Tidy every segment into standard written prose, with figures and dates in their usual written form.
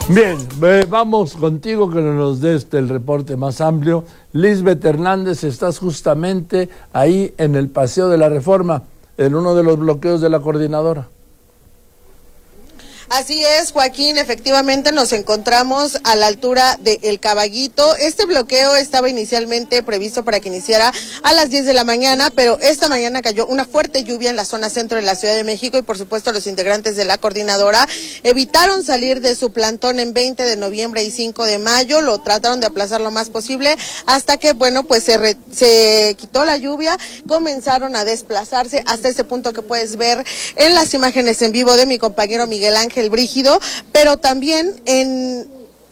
Bien, vamos contigo que nos des el reporte más amplio. Lisbeth Hernández, estás justamente ahí en el Paseo de la Reforma, en uno de los bloqueos de la coordinadora. Así es, Joaquín, efectivamente nos encontramos a la altura de El Caballito. Este bloqueo estaba inicialmente previsto para que iniciara a las 10 de la mañana, pero esta mañana cayó una fuerte lluvia en la zona centro de la Ciudad de México y por supuesto los integrantes de la coordinadora evitaron salir de su plantón en 20 de noviembre y 5 de mayo, lo trataron de aplazar lo más posible hasta que, bueno, pues se quitó la lluvia, comenzaron a desplazarse hasta ese punto que puedes ver en las imágenes en vivo de mi compañero Miguel Ángel Brígido, pero también en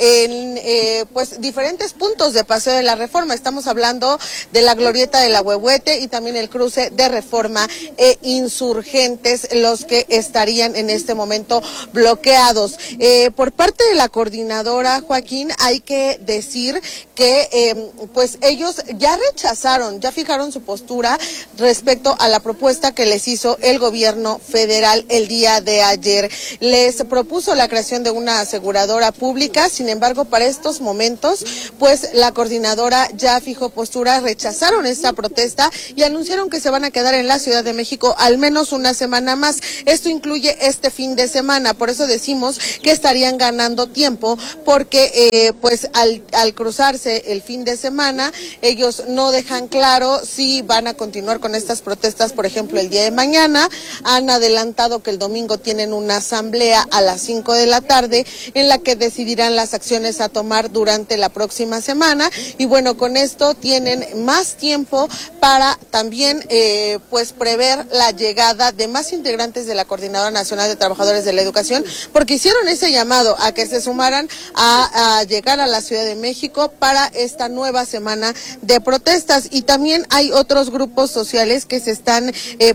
pues diferentes puntos de Paseo de la Reforma. Estamos hablando de la glorieta de la Huehuete y también el cruce de Reforma e Insurgentes, los que estarían en este momento bloqueados. Por parte de la coordinadora, Joaquín, hay que decir que pues ellos ya rechazaron, ya fijaron su postura respecto a la propuesta que les hizo el gobierno federal el día de ayer. Les propuso la creación de una aseguradora pública. Sin embargo, para estos momentos, pues la coordinadora ya fijó postura, rechazaron esta protesta y anunciaron que se van a quedar en la Ciudad de México al menos una semana más. Esto incluye este fin de semana, por eso decimos que estarían ganando tiempo, porque pues al cruzarse el fin de semana, ellos no dejan claro si van a continuar con estas protestas, por ejemplo, el día de mañana. Han adelantado que el domingo tienen una asamblea a las 5 de la tarde en la que decidirán las acciones a tomar durante la próxima semana y bueno, con esto tienen más tiempo para también pues prever la llegada de más integrantes de la Coordinadora Nacional de Trabajadores de la Educación, porque hicieron ese llamado a que se sumaran a llegar a la Ciudad de México para esta nueva semana de protestas. Y también hay otros grupos sociales que se están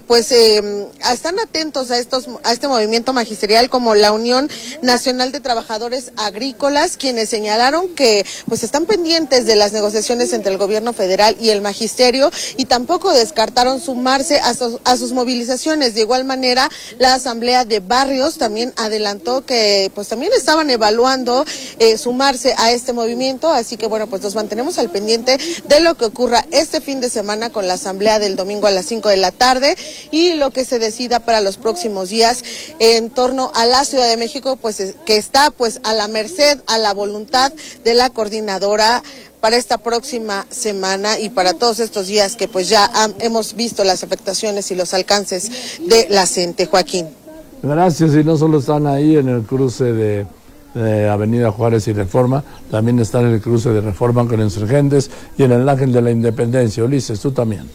están atentos a este movimiento magisterial, como la Unión Nacional de Trabajadores Agrícolas, quienes señalaron que pues están pendientes de las negociaciones entre el gobierno federal y el magisterio y tampoco descartaron sumarse a sus movilizaciones. De igual manera, la Asamblea de Barrios también adelantó que pues también estaban evaluando sumarse a este movimiento, así que bueno, pues nos mantenemos al pendiente de lo que ocurra este fin de semana con la asamblea del domingo a las 5 de la tarde y lo que se decida para los próximos días en torno a la Ciudad de México, pues que está pues a la merced, a la voluntad de la coordinadora para esta próxima semana y para todos estos días que pues ya hemos visto las afectaciones y los alcances de la CENTE. Joaquín. Gracias, y no solo están ahí en el cruce de Avenida Juárez y Reforma, también están en el cruce de Reforma con Insurgentes y en el Ángel de la Independencia. Ulises, tú también.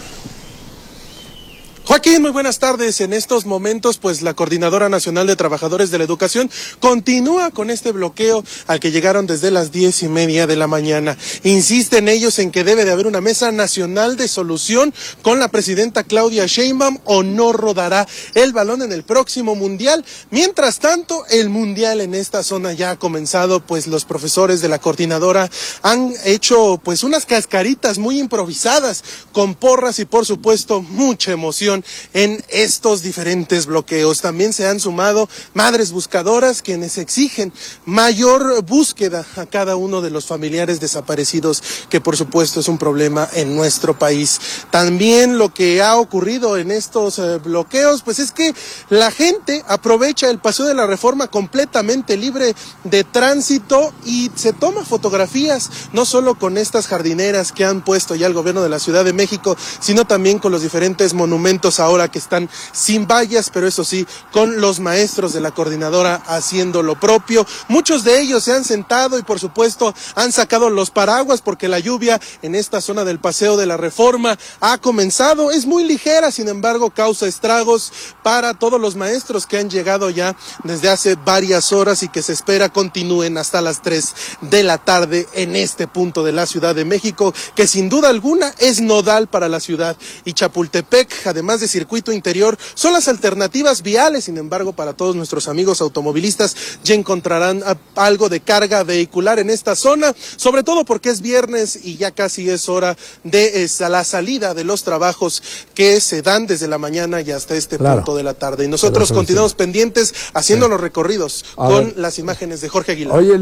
Joaquín, muy buenas tardes. En estos momentos, pues la Coordinadora Nacional de Trabajadores de la Educación continúa con este bloqueo al que llegaron desde las 10:30 de la mañana. Insisten ellos en que debe de haber una mesa nacional de solución con la presidenta Claudia Sheinbaum o no rodará el balón en el próximo mundial. Mientras tanto, el mundial en esta zona ya ha comenzado, pues los profesores de la Coordinadora han hecho pues unas cascaritas muy improvisadas con porras y por supuesto mucha emoción en estos diferentes bloqueos. También se han sumado madres buscadoras quienes exigen mayor búsqueda a cada uno de los familiares desaparecidos, que por supuesto es un problema en nuestro país. También lo que ha ocurrido en estos bloqueos, pues es que la gente aprovecha el Paseo de la Reforma completamente libre de tránsito y se toma fotografías, no solo con estas jardineras que han puesto ya el gobierno de la Ciudad de México, sino también con los diferentes monumentos ahora que están sin vallas, pero eso sí, con los maestros de la coordinadora haciendo lo propio. Muchos de ellos se han sentado y por supuesto han sacado los paraguas porque la lluvia en esta zona del Paseo de la Reforma ha comenzado. Es muy ligera, sin embargo causa estragos para todos los maestros que han llegado ya desde hace varias horas y que se espera continúen hasta las 3 de la tarde en este punto de la Ciudad de México, que sin duda alguna es nodal para la ciudad. Y Chapultepec, además de circuito interior son las alternativas viales. Sin embargo, para todos nuestros amigos automovilistas ya encontrarán algo de carga vehicular en esta zona, sobre todo porque es viernes y ya casi es hora de la salida de los trabajos que se dan desde la mañana y hasta este punto de la tarde. Y nosotros continuamos pendientes haciendo los recorridos con las imágenes de Jorge Aguilar. Oye,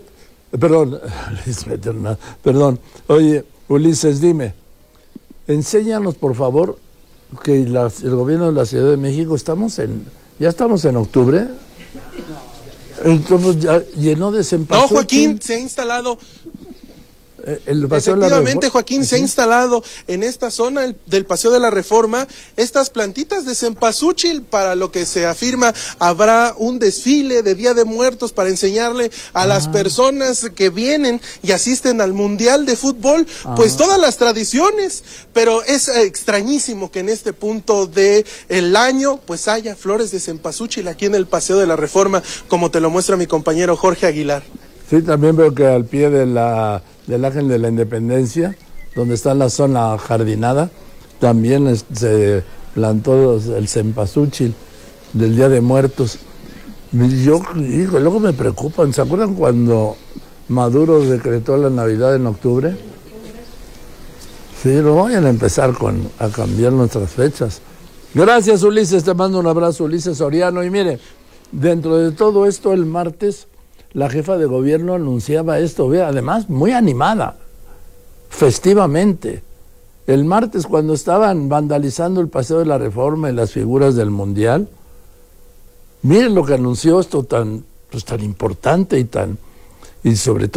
oye, Ulises, dime, enséñanos por favor que el gobierno de la Ciudad de México ya estamos en octubre. Entonces ya llenó de cempasúchil. No, Joaquín, se ha instalado. Efectivamente, Joaquín, se ha instalado en esta zona del Paseo de la Reforma estas plantitas de cempasúchil. Para lo que se afirma habrá un desfile de Día de Muertos para enseñarle a las personas que vienen y asisten al Mundial de Fútbol pues todas las tradiciones, pero es extrañísimo que en este punto del año pues haya flores de cempasúchil aquí en el Paseo de la Reforma, como te lo muestra mi compañero Jorge Aguilar. Sí, también veo que al pie del Ángel de la Independencia, donde está la zona jardinada, también se plantó el cempasúchil del Día de Muertos. Luego me preocupan. ¿Se acuerdan cuando Maduro decretó la Navidad en octubre? Sí, lo vayan a empezar a cambiar nuestras fechas. Gracias, Ulises, te mando un abrazo, Ulises Soriano. Y mire, dentro de todo esto, el martes la jefa de gobierno anunciaba esto, además muy animada, festivamente. El martes, cuando estaban vandalizando el Paseo de la Reforma y las figuras del Mundial, miren lo que anunció esto tan importante y sobre todo